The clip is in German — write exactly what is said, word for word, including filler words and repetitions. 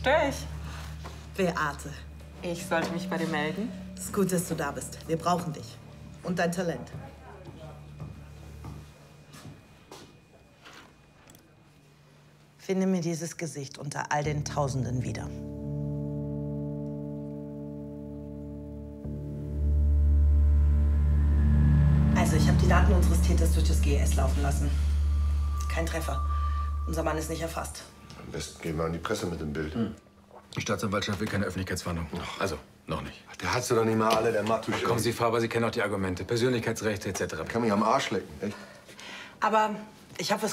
Stör ich? Beate. Ich sollte mich bei dir melden. Es ist gut, dass du da bist. Wir brauchen dich. Und dein Talent. Finde mir dieses Gesicht unter all den Tausenden wieder. Also, ich habe die Daten unseres Täters durch das G S laufen lassen. Kein Treffer. Unser Mann ist nicht erfasst. Am besten gehen wir an die Presse mit dem Bild. Hm. Die Staatsanwaltschaft will keine Öffentlichkeitswarnung. Also, noch nicht. Der hat sie doch nicht mal alle, der Matusch. Kommen Sie, Faber, Sie kennen auch die Argumente. Persönlichkeitsrechte et cetera. Kann mich am Arsch lecken, echt? Aber ich habe was